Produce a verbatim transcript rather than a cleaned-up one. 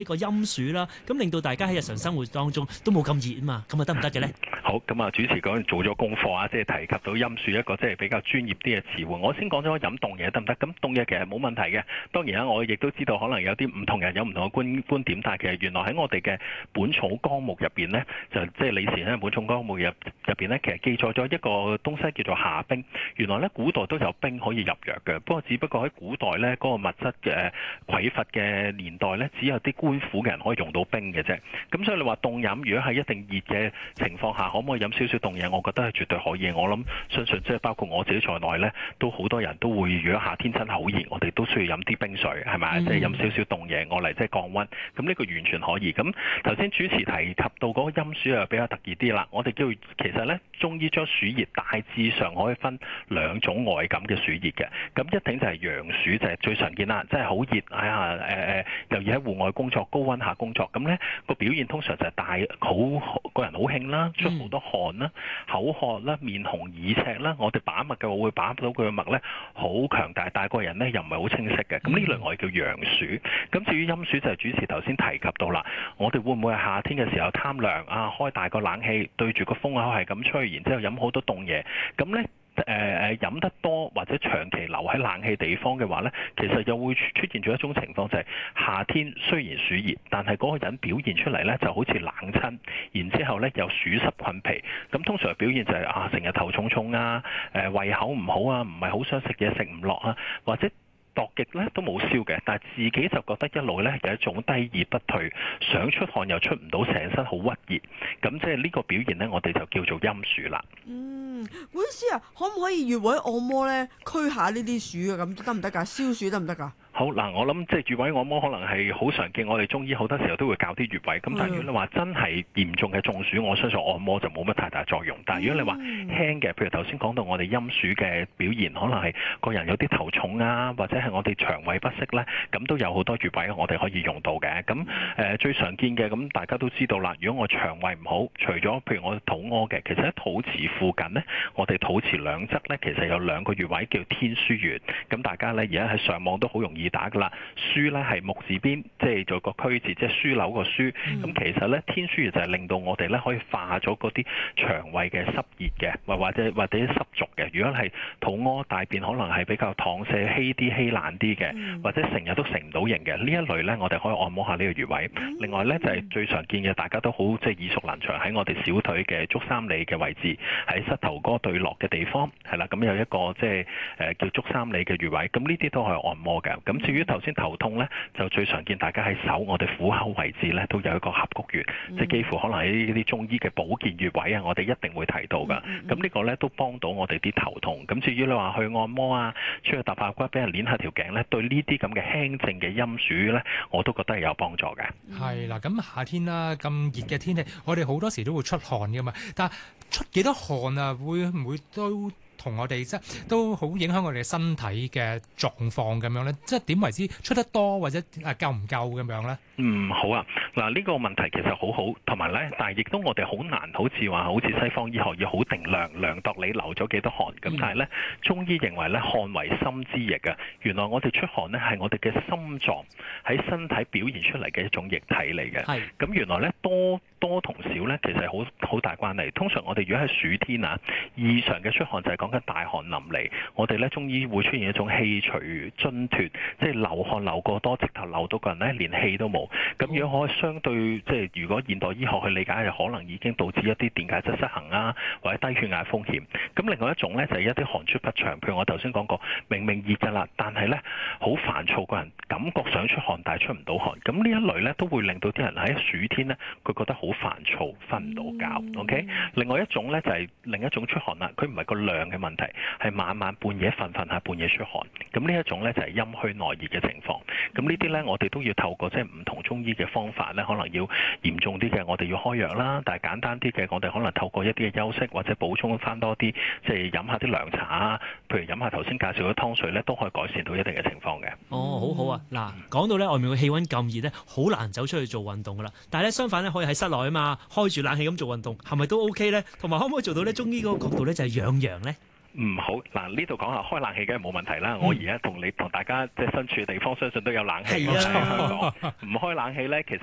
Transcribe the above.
呢個陰暑啦，咁令到大家喺日常生活當中都冇咁熱啊嘛，咁啊得唔得嘅咧？ 好，咁啊主持講做咗功課啊，即係提及到陰暑一個即係比較專業啲嘅詞彙。我先講咗飲凍嘢得唔得？咁凍嘢其實冇問題嘅。當然啦，我亦都知道可能有啲唔同人有唔同嘅觀觀點，但係其實原來喺我哋嘅《本草綱目》入邊呢，就即係李時喺《本草綱目》入入邊呢，其實記載咗一個東西叫做夏冰。原來呢，古代都有冰可以入藥嘅，不過只不過喺古代呢，嗰個物質嘅匱乏嘅年代呢，只有啲官府嘅人可以用到冰嘅啫。咁所以你話凍飲，如果係一定熱嘅情況下，可唔可以飲少少凍嘢？我覺得係絕對可以。我諗相信即係包括我自己在內呢，都好多人都會，如果夏天真係好熱，我哋都需要飲啲冰水，係咪？即係飲少少凍嘢，我嚟即係降溫。咁呢個完全可以。咁頭先主持提及到嗰個陰暑又比較特別啲啦。我哋叫其實呢，中醫將暑熱大致上可以分兩種外感嘅暑熱嘅。咁一定就係陽暑，就係最常見啦，即係好熱，哎呀誒誒，又要喺戶外工作、高溫下工作，咁呢個表現通常就係大好個人好興啦，出好多汗啦、口渴啦、面紅耳赤啦。我哋把脈嘅話會把到佢嘅脈呢好強大，但係個人呢又唔係好清晰嘅。咁呢類我哋叫陽暑。咁至於陰暑就係主持頭先提及到啦，我哋會唔會係夏天嘅時候貪涼啊，開大個冷氣對住個風口係咁吹，然之後飲好多凍嘢，咁呢。誒誒、呃、飲得多或者長期留喺冷氣地方嘅話呢，其實又會出現咗一種情況，就係、是、夏天雖然暑熱，但係嗰個人表現出嚟呢就好似冷親，然之後呢又暑濕困脾。咁通常表現就係、是、啊成日頭重重啊，誒、呃、胃口唔好啊，唔係好想食嘢食唔落啊，或者度極咧都冇燒嘅，但係自己就覺得一路咧有一種低熱不退，想出汗又出唔到，成身好鬱熱，咁即係呢個表現呢，我哋就叫做陰暑啦。 嗯，古醫師啊，可唔可以穴位按摩咧驅下呢啲暑啊？咁得唔得㗎？消暑得唔得㗎？ 好嗱，我諗即係穴位按摩可能係好常見，我哋中醫好多時候都會教啲穴位。咁但係如果你話真係嚴重嘅中暑，我相信按摩就冇乜太大作用。但係如果你話輕嘅，譬如頭先講到我哋陰暑嘅表現，可能係個人有啲頭重啊，或者係我哋腸胃不適呢，咁都有好多穴位我哋可以用到嘅。咁誒、呃、最常見嘅，咁大家都知道啦。如果我腸胃唔好，除咗譬如我肚屙嘅，其實喺肚臍附近呢，我哋肚臍兩側呢，其實有兩個穴位叫天樞穴。咁大家呢，而家喺上網都好容易打噶啦，樞咧係木字邊，即係做個區字，即係樞紐個樞。咁、嗯、其實咧，天樞穴就係令到我哋咧可以化咗嗰啲腸胃嘅濕熱嘅，或或者或者濕濁嘅。如果係肚屙大便可能係比較溏瀉稀啲、稀爛啲嘅，嗯、或者成日都成唔到形嘅，呢一類咧，我哋可以按摩下呢個穴位。嗯、另外咧就係、是、最常見嘅，大家都好即係耳熟能詳喺我哋小腿嘅足三里嘅位置，喺膝頭哥對落嘅地方，係啦，咁有一個即係誒叫足三里嘅穴位。咁呢啲都可以按摩嘅。咁至於頭先頭痛咧，就最常見大家喺手我哋虎口位置咧都有一個合谷穴，嗯、即係幾乎可能喺呢啲中醫嘅保健穴位啊，我哋一定會提到噶。咁、嗯嗯、呢個咧都幫到我哋啲頭痛。咁至於你話去按摩啊，出去搭下骨，俾人捏下條頸咧，對呢啲咁嘅輕症嘅陰暑咧，我都覺得係有幫助嘅。 係啦，咁夏天啦，咁熱嘅天氣，我哋好多時都會出汗噶嘛，但係出幾多汗啊，會唔會都同我哋即係都好影響我哋身體嘅狀況咁樣咧？即係點為之出得多或者誒夠唔夠咁樣咧？ 嗯，好啊。嗱，呢個問題其實好好，同埋咧，但係亦都我哋好難，好似話好似西方醫學要好定量量度你流咗幾多汗。咁、嗯、但係咧，中醫認為咧，汗為心之液啊。原來我哋出汗咧係我哋嘅心臟喺身體表現出嚟嘅一種液體嚟嘅。係是。咁原來咧多多同少咧，其實好好大關係。通常我哋如果喺暑天啊，異常嘅出汗就係講緊大汗淋漓。我哋咧中醫會出現一種氣隨津脫，即係流汗流過多，直頭流到個人咧連氣都冇。咁如果可以相對即係如果現代醫學去理解，就可能已經導致一啲電解質失衡啊，或者低血壓風險。咁另外一種咧就係一啲汗出不長，譬如我頭先講過，明明熱㗎啦，但係咧好煩躁，個人感覺想出汗，但係出唔到汗。咁呢一類咧都會令到啲人喺暑天咧，佢覺得好煩躁，瞓唔到覺。嗯、OK，另外一種咧就係另一種出汗啦，佢唔係個量嘅問題，係晚晚半夜瞓瞓下半夜出汗。咁呢一種咧就係陰虛內熱嘅情況。咁呢啲咧我哋都要透過即係唔同中醫嘅方法咧，可能要嚴重啲嘅，我哋要開藥啦；但係簡單啲嘅，我哋可能透過一啲嘅休息或者補充翻多啲，即係飲下啲涼茶啊，譬如飲下頭先介紹嘅湯水咧，都可以改善到一定嘅情況嘅。 哦，好好啊！嗱，講到咧外面嘅氣温咁熱咧，好難走出去做運動噶啦。但係咧相反咧，可以喺室內啊嘛，開住冷氣咁做運動，係咪都 OK 咧？同埋可唔可以做到咧？中醫嗰個角度咧就係養陽咧。 嗯，好嗱，呢度講下開冷氣梗係冇問題啦。我而家同你同大家即係身處嘅地方，相信都有冷氣。 係啊喺香港唔開冷氣咧，其實